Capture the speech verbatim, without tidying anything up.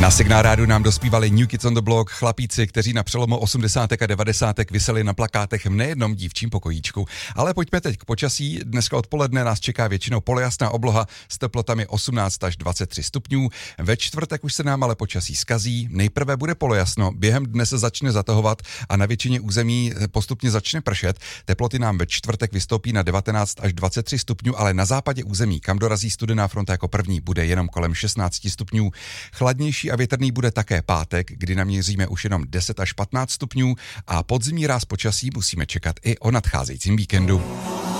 Na Signárádu nám dospívali New Kids on the Block, chlapíci, kteří na přelomu osmdesátek a devadesátek viseli na plakátech v nejednom dívčím pokojíčku. Ale pojďme teď k počasí. Dneska odpoledne nás čeká většinou polojasná obloha s teplotami osmnáct až dvacet tři stupňů. Ve čtvrtek už se nám ale počasí zkazí. Nejprve bude polojasno, během dne se začne zatahovat a na většině území postupně začne pršet. Teploty nám ve čtvrtek vystoupí na devatenáct až dvacet tři stupňů, ale na západě území, kam dorazí studená fronta jako první, bude jenom kolem šestnáct stupňů. Chladnější a větrný bude také pátek, kdy naměříme už jenom deset až patnáct stupňů a podzimní ráz počasí musíme čekat i o nadcházejícím víkendu.